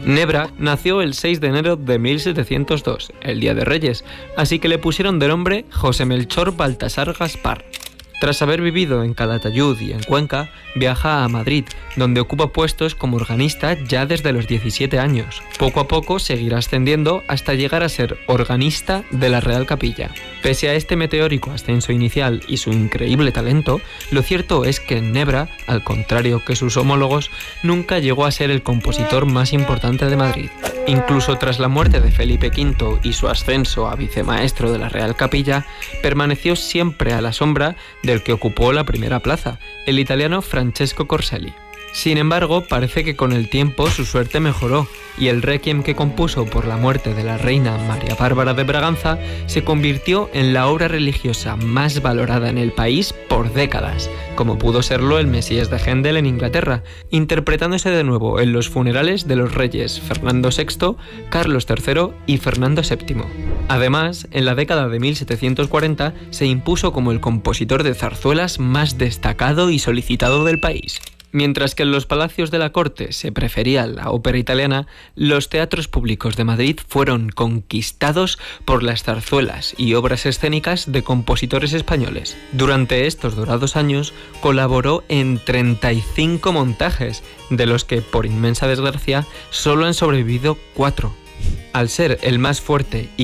Nebra nació el 6 de enero de 1702, el Día de Reyes, así que le pusieron de nombre José Melchor Baltasar Gaspar. Tras haber vivido en Calatayud y en Cuenca, viaja a Madrid, donde ocupa puestos como organista ya desde los 17 años. Poco a poco seguirá ascendiendo hasta llegar a ser organista de la Real Capilla. Pese a este meteórico ascenso inicial y su increíble talento, lo cierto es que Nebra, al contrario que sus homólogos, nunca llegó a ser el compositor más importante de Madrid. Incluso tras la muerte de Felipe V y su ascenso a vicemaestro de la Real Capilla, permaneció siempre a la sombra del que ocupó la primera plaza, el italiano Francesco Corselli. Sin embargo, parece que con el tiempo su suerte mejoró y el requiem que compuso por la muerte de la reina María Bárbara de Braganza se convirtió en la obra religiosa más valorada en el país por décadas, como pudo serlo el Mesías de Händel en Inglaterra, interpretándose de nuevo en los funerales de los reyes Fernando VI, Carlos III y Fernando VII. Además, en la década de 1740 se impuso como el compositor de zarzuelas más destacado y solicitado del país. Mientras que en los palacios de la corte se prefería la ópera italiana, los teatros públicos de Madrid fueron conquistados por las zarzuelas y obras escénicas de compositores españoles. Durante estos dorados años colaboró en 35 montajes, de los que, por inmensa desgracia, solo han sobrevivido 4. Al ser el más fuerte y